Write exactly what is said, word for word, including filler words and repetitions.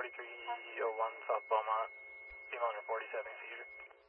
forty-three oh one South Beaumont, female under forty-seven seizure.